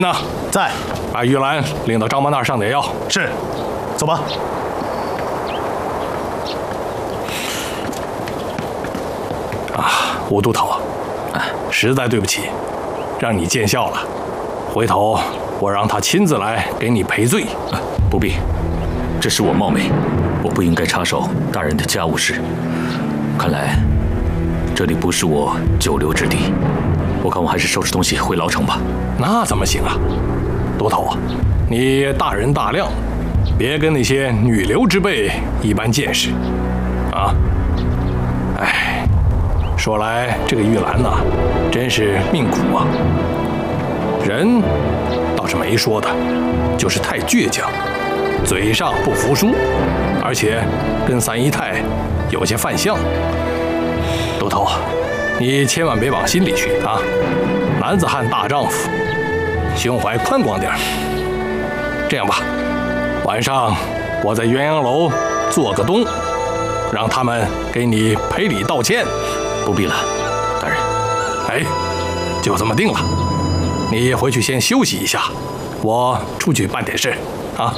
那在， 把玉兰领到张妈那儿上点药。 是，走吧。 吴都头，实在对不起，让你见笑了。回头我让他亲自来给你赔罪。 不必，这是我冒昧，我不应该插手大人的家务事。看来这里不是我久留之地，我看我还是收拾东西回牢城吧。 那怎么行啊，都头啊，你大人大量，别跟那些女流之辈一般见识啊！哎，说来这个玉兰呐，真是命苦啊。人倒是没说的，就是太倔强，嘴上不服输，而且跟三姨太有些犯相。都头，你千万别往心里去啊！男子汉大丈夫，胸怀宽广点儿。这样吧，晚上我在鸳鸯楼做个东，让他们给你赔礼道歉。 不必了，大人。 哎，就这么定了。你回去先休息一下，我出去办点事啊。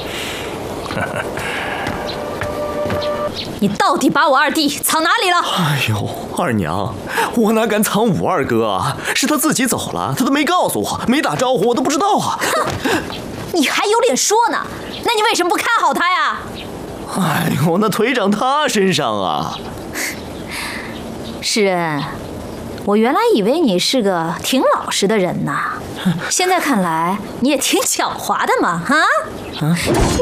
你到底把我二弟藏哪里了？ 哎呦，二娘，我哪敢藏五二哥啊？是他自己走了，他都没告诉我，没打招呼，我都不知道啊。 哼，你还有脸说呢？那你为什么不看好他呀？ 哎呦，那腿长他身上啊。 世恩，我原来以为你是个挺老实的人呐，现在看来你也挺狡猾的嘛，啊？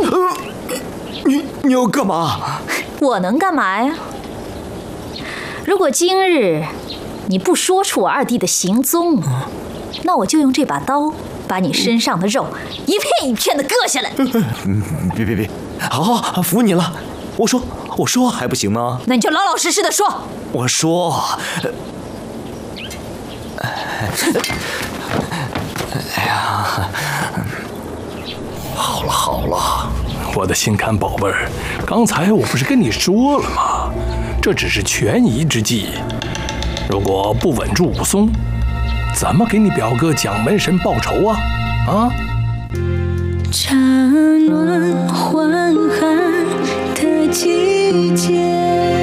你要干嘛？ 我能干嘛呀？如果今日你不说出我二弟的行踪，那我就用这把刀把你身上的肉一片一片的割下来。 别，好，服你了。我说还不行吗？ 那你就老老实实的说。 我说，哎呀，好了， 我的心肝宝贝儿，刚才我不是跟你说了吗？这只是权宜之计，如果不稳住武松，怎么给你表哥蒋门神报仇啊？啊！ 乍暖还寒的季节。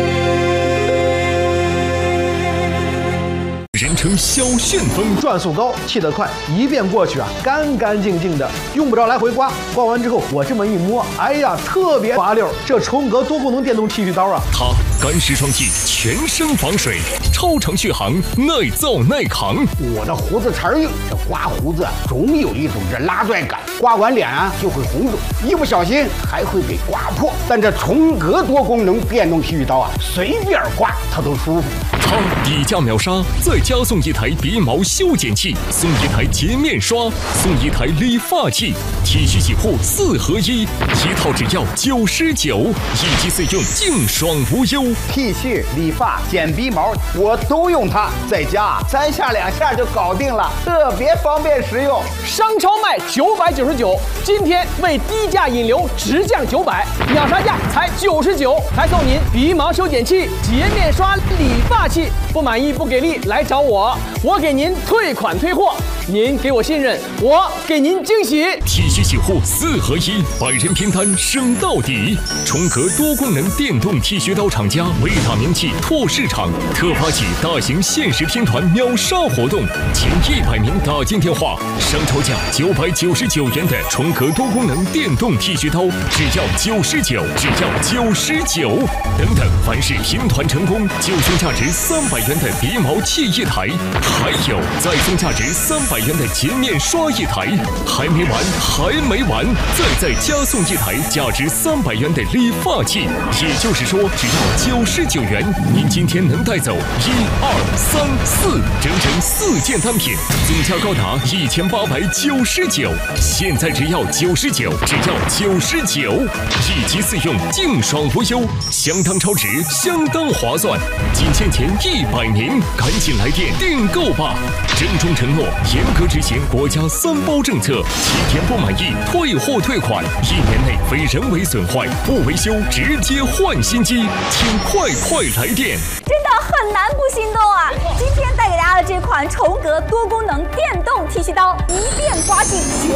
人称小旋风， 转速高，气得快，一遍过去啊，干干净净的，用不着来回刮。刮完之后，我这么一摸，哎呀，特别滑溜。这重格多功能电动剃须刀啊， 它干湿双击，全身防水，超长续航，耐造耐扛。 我的胡子茬硬，这刮胡子总有一种这拉拽感，刮完脸啊就会红肿，一不小心还会给刮破。但这重格多功能电动剃须刀啊，随便刮它都舒服。 它低价秒杀，再加送一台鼻毛修剪器，送一台洁面刷，送一台理发器，剃须洗护4合1，一套只要99，一机四用，净爽无忧。 剃须、理发、剪鼻毛，我都用它，在家3下2下就搞定了，特别方便实用。 商超卖999，今天为低价引流直降900，秒杀价才99，还送您鼻毛修剪器、洁面刷、理发器。不满意不给力来找我，我给您退款退货。您给我信任，我给您惊喜。 剃须洗护4合1，百人拼单升到底。重格多功能电动剃须刀厂家为打名气拓市场，特发起大型限时拼团秒杀活动，前100名打进电话，商超价999元的重格多功能电动剃须刀，只要99，只要99。等等，凡是拼团成功，就送价值300元的鼻毛器1台，还有再送价值300元的洁面刷1台，还没完，再加送1台价值300元的理发器。也就是说，只要99元，您今天能带走1、2、3、4，整整4件单品，总价高达1899。现在只要99，只要99，一机4用，净爽无忧，相当超值，相当划算。仅欠前100名，赶紧来电订购吧！郑重承诺，严格执行国家3包政策，7天不满意退货退款，1年内非人为损坏不维修直接换新机，请快来电！ 真的很难不心动啊！今天带给大家的这款重格多功能电动剃须刀，一遍刮净绝